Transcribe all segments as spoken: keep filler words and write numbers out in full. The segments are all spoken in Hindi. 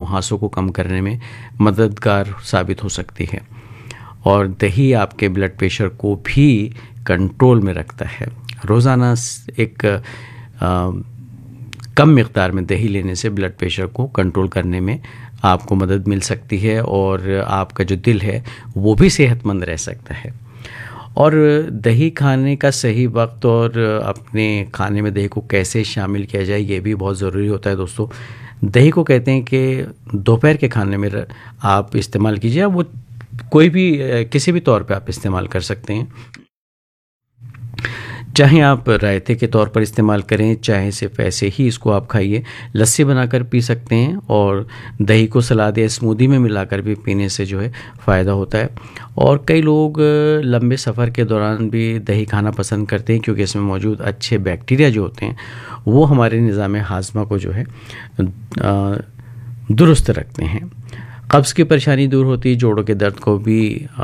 मुहासों को कम करने में मददगार साबित हो सकती है। और दही आपके ब्लड प्रेशर को भी कंट्रोल में रखता है। रोज़ाना एक आ, कम मिक़दार में दही लेने से ब्लड प्रेशर को कंट्रोल करने में आपको मदद मिल सकती है और आपका जो दिल है वो भी सेहतमंद रह सकता है। और दही खाने का सही वक्त और अपने खाने में दही को कैसे शामिल किया जाए ये भी बहुत ज़रूरी होता है दोस्तों। दही को कहते हैं कि दोपहर के खाने में आप इस्तेमाल कीजिए, वो कोई भी किसी भी तौर पे आप इस्तेमाल कर सकते हैं, चाहे आप रायते के तौर पर इस्तेमाल करें, चाहे सिर्फ ऐसे ही इसको आप खाइए। लस्सी बनाकर पी सकते हैं और दही को सलाद या स्मूदी में मिलाकर भी पीने से जो है फ़ायदा होता है। और कई लोग लंबे सफ़र के दौरान भी दही खाना पसंद करते हैं क्योंकि इसमें मौजूद अच्छे बैक्टीरिया जो होते हैं वो हमारे निज़ाम हाज़मा को जो है दुरुस्त रखते हैं। कब्ज़ की परेशानी दूर होती है, जोड़ों के दर्द को भी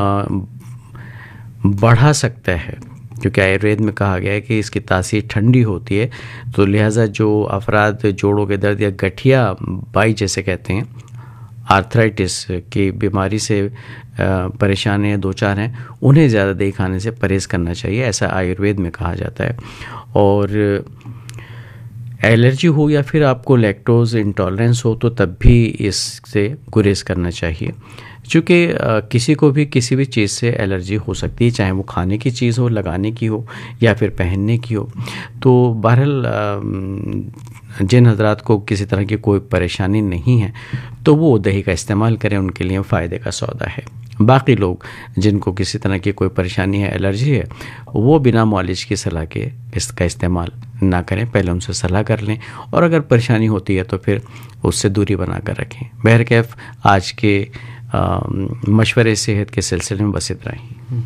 बढ़ा सकता है क्योंकि आयुर्वेद में कहा गया है कि इसकी तासीर ठंडी होती है। तो लिहाजा जो अफराद जोड़ों के दर्द या गठिया बाई जैसे कहते हैं, आर्थराइटिस की बीमारी से परेशान हैं, दो चार हैं, उन्हें ज़्यादा दही खाने से परहेज़ करना चाहिए, ऐसा आयुर्वेद में कहा जाता है। और एलर्जी हो या फिर आपको लैक्टोज़ इंटॉलरेंस हो तो तब भी इससे गुरेज करना चाहिए, क्योंकि किसी को भी किसी भी चीज़ से एलर्जी हो सकती है, चाहे वो खाने की चीज़ हो, लगाने की हो या फिर पहनने की हो। तो बहरहाल जिन हजरात को किसी तरह की कोई परेशानी नहीं है तो वो दही का इस्तेमाल करें, उनके लिए फ़ायदे का सौदा है। बाकी लोग जिनको किसी तरह की कोई परेशानी है, एलर्जी है, वो बिना मालिश की सलाह के इसका इस्तेमाल ना करें, पहले उनसे सलाह कर लें और अगर परेशानी होती है तो फिर उससे दूरी बना कर रखें। बहरकैफ आज के मशवरे सेहत के सिलसिले में बस इतना ही।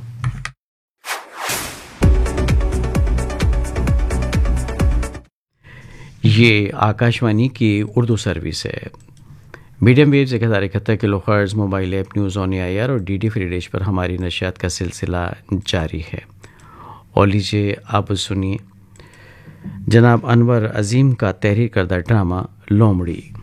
ये आकाशवाणी की उर्दू सर्विस है। मीडियम वेव एक हज़ार इकहत्तर kilo hertz mobile app news on A I R और डी डी फ्री डिश पर हमारी नशियात का सिलसिला जारी है। और लीजिए आप सुनिए जनाब अनवर अजीम का तहरीर करदा ड्रामा लोमड़ी।